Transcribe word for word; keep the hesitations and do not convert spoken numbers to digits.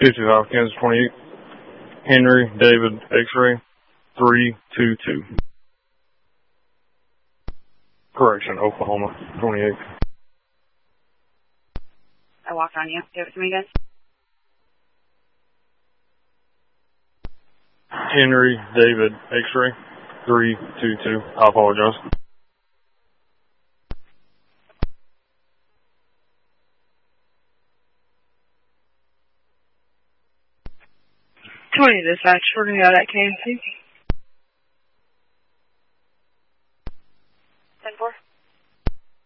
two two five, Kansas twenty-eight. Henry David X-ray three two two. Correction, Oklahoma twenty-eight. I walked on you. Give it to me again. Henry David X-ray three two two. I apologize. twenty dispatch, we're going to go to that K M C.